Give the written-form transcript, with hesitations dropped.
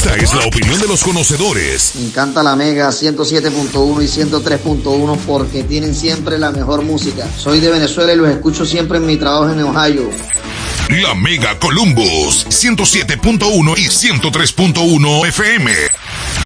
Esta es la opinión de los conocedores. Me encanta la Mega 107.1 y 103.1 porque tienen siempre la mejor música. Soy de Venezuela y los escucho siempre en mi trabajo en Ohio. La Mega Columbus 107.1 y 103.1 FM.